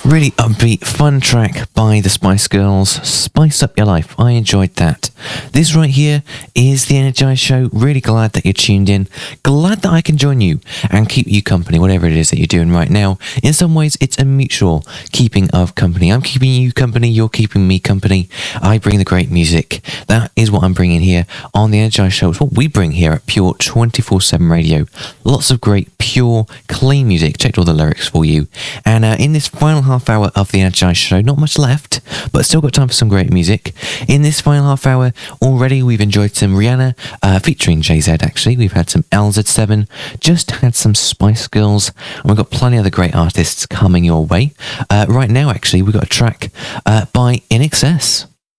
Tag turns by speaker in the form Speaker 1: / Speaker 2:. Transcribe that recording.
Speaker 1: Really upbeat, fun track by the Spice Girls. Spice up your life. I enjoyed that. This right here is The Energized Show. Really glad that you're tuned in. Glad that I can join you and keep you company, whatever it is that you're doing right now. In some ways, it's a mutual keeping of company. I'm keeping you company. You're keeping me company. I bring the great music. That is what I'm bringing here on The Energized Show. It's what we bring here at Pure 24/7 Radio. Lots of great, pure, clean music. Checked all the lyrics for you. And in this final half hour of The Energized Show, not much left, but still got time for some great music. In this final half hour, already we've enjoyed some Rihanna, featuring Jay-Z actually. We've had some LZ7, just had some Spice Girls, and we've got plenty of other great artists coming your way. Right now, actually, we've got a track by INXS.